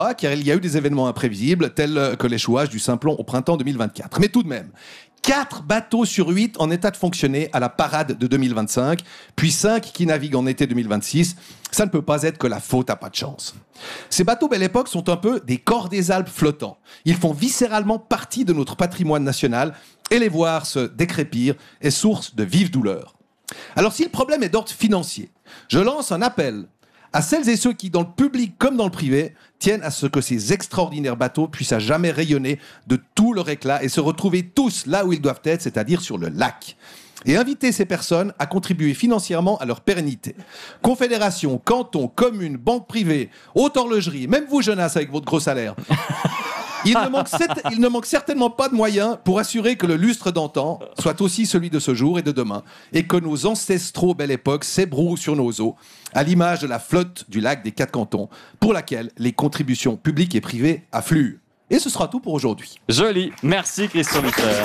car il y a eu des événements imprévisibles, tels que l'échouage du Simplon au printemps 2024. Mais tout de même, 4 bateaux sur 8 en état de fonctionner à la parade de 2025, puis 5 qui naviguent en été 2026. Ça ne peut pas être que la faute à pas de chance. Ces bateaux Belle Époque sont un peu des corps des Alpes flottants. Ils font viscéralement partie de notre patrimoine national et les voir se décrépir est source de vive douleur. Alors si le problème est d'ordre financier, je lance un appel à celles et ceux qui, dans le public comme dans le privé, tiennent à ce que ces extraordinaires bateaux puissent à jamais rayonner de tout leur éclat et se retrouver tous là où ils doivent être, c'est-à-dire sur le lac. Et inviter ces personnes à contribuer financièrement à leur pérennité. Confédération, canton, commune, banque privée, haute horlogerie, même vous, jeunasse, avec votre gros salaire. Il ne manque certainement pas de moyens pour assurer que le lustre d'antan soit aussi celui de ce jour et de demain, et que nos ancestraux Belle Époque s'ébrouent sur nos eaux, à l'image de la flotte du lac des 4 cantons, pour laquelle les contributions publiques et privées affluent. Et ce sera tout pour aujourd'hui. Joli. Merci Christian Luther.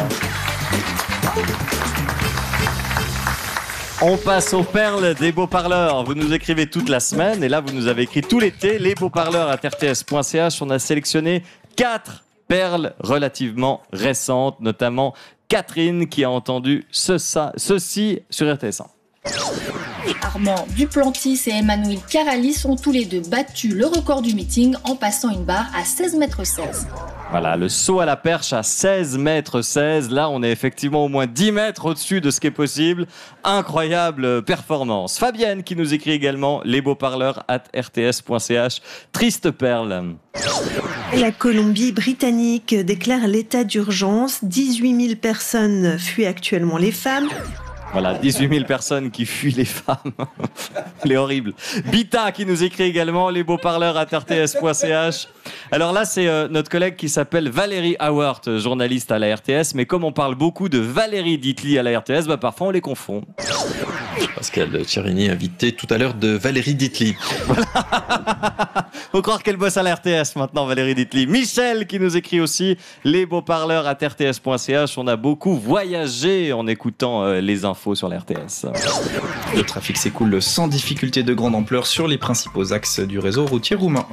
On passe aux perles des beaux parleurs. Vous nous écrivez toute la semaine et là vous nous avez écrit tout l'été. Les beaux parleurs à rts.ch. On a sélectionné 4 perles relativement récentes, notamment Catherine qui a entendu ceci sur RTS1. Armand Duplantis et Emmanuel Caralis ont tous les deux battu le record du meeting en passant une barre à 16,16 m. Voilà, le saut à la perche à 16,16 m. Là, on est effectivement au moins 10 mètres au-dessus de ce qui est possible. Incroyable performance. Fabienne qui nous écrit également les beaux parleurs @rts.ch. Triste perle. La Colombie-Britannique déclare l'état d'urgence. 18 000 personnes fuient actuellement les femmes. Voilà, 18 000 personnes qui fuient les femmes. Elle est horrible. Bita qui nous écrit également les beaux parleurs @rts.ch. Alors là, c'est notre collègue qui s'appelle Valérie Howard, journaliste à la RTS. Mais comme on parle beaucoup de Valérie Ditli à la RTS, parfois on les confond. Pascal Tcherini, invité tout à l'heure de Valérie Ditli. Voilà. Faut croire qu'elle bosse à la RTS maintenant, Valérie Ditli. Michel qui nous écrit aussi les beaux parleurs @rts.ch. On a beaucoup voyagé en écoutant les infos sur la RTS. Le trafic s'écoule sans difficulté de grande ampleur sur les principaux axes du réseau routier roman.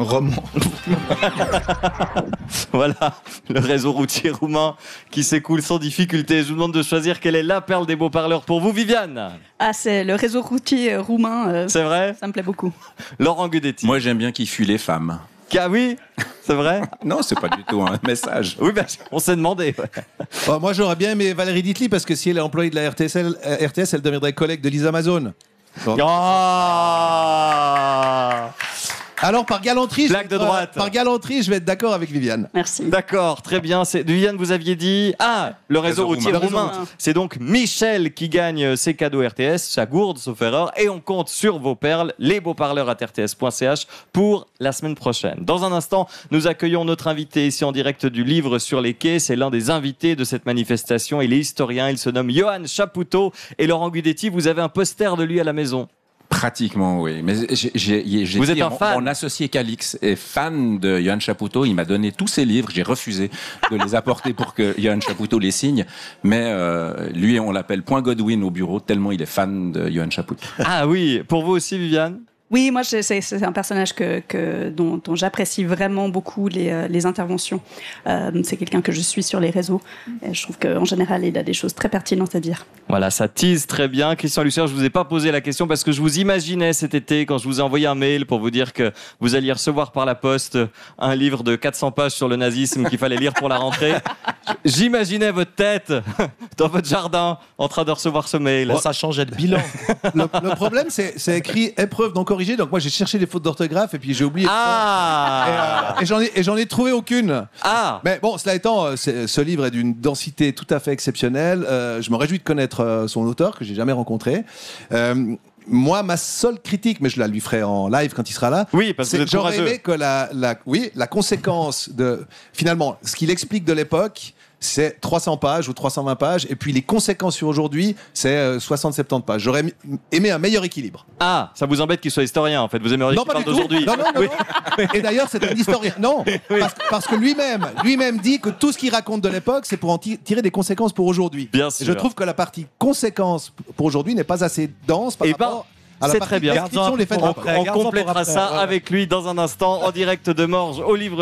Voilà, le réseau routier roumain qui s'écoule sans difficulté. Je vous demande de choisir quelle est la perle des beaux parleurs pour vous, Viviane. Ah, c'est le réseau routier roumain. C'est vrai ? Ça me plaît beaucoup. Laurent Gudetti. Moi, j'aime bien qu'il fuit les femmes. Ah oui, c'est vrai. Non, c'est pas du tout un message. Oui, on s'est demandé. Ouais. Moi, j'aurais bien aimé Valérie Ditli parce que si elle est employée de la RTS, elle deviendrait collègue de Lisa Amazon. Bon. Oh Alors, par galanterie, je vais être d'accord avec Viviane. Merci. D'accord, très bien. Viviane, vous aviez dit... Ah, le réseau routier roumain. C'est donc Michel qui gagne ses cadeaux RTS, sa gourde, sauf erreur. Et on compte sur vos perles, les beaux parleurs @rts.ch pour la semaine prochaine. Dans un instant, nous accueillons notre invité ici en direct du Livre sur les quais. C'est l'un des invités de cette manifestation. Il est historien, il se nomme Johan Chapoutot. Et Laurent Gudetti, vous avez un poster de lui à la maison. Pratiquement, oui. Mais vous êtes un fan. Mon associé Calix est fan de Johan Chapoutot. Il m'a donné tous ses livres. J'ai refusé de les apporter pour que Johan Chapoutot les signe. Mais lui, on l'appelle Point Godwin au bureau, tellement il est fan de Johan Chapoutot. Ah oui, pour vous aussi, Viviane ? Oui, moi, c'est un personnage dont j'apprécie vraiment beaucoup les interventions. C'est quelqu'un que je suis sur les réseaux. Et je trouve qu'en général, il a des choses très pertinentes à dire. Voilà, ça tease très bien. Christian Lucien, je ne vous ai pas posé la question parce que je vous imaginais cet été, quand je vous ai envoyé un mail pour vous dire que vous alliez recevoir par la poste un livre de 400 pages sur le nazisme qu'il fallait lire pour la rentrée. J'imaginais votre tête dans votre jardin en train de recevoir ce mail. Bon, ça changeait de bilan. Le problème, c'est écrit épreuve non corrigée. Donc moi, j'ai cherché des fautes d'orthographe et puis j'ai oublié. Et j'en ai trouvé aucune. Mais bon, cela étant, ce livre est d'une densité tout à fait exceptionnelle. Je me réjouis de connaître son auteur, que j'ai jamais rencontré. Moi, ma seule critique, mais je la lui ferai en live quand il sera là, oui, parce que j'aurais aimé que la conséquence de, finalement, ce qu'il explique de l'époque, c'est 300 pages ou 320 pages, et puis les conséquences sur aujourd'hui, c'est 60-70 pages. J'aurais aimé un meilleur équilibre. Ah, ça vous embête qu'il soit historien, en fait. Vous aimeriez qu'il parle d'aujourd'hui. Non. Et d'ailleurs, c'est un historien. Non, parce que lui-même dit que tout ce qu'il raconte de l'époque, c'est pour en tirer des conséquences pour aujourd'hui. Bien sûr. Et je trouve que la partie conséquences pour aujourd'hui n'est pas assez dense par rapport À la C'est partie très bien. description, les faites On complétera ça avec lui dans un instant en direct de Morges au livre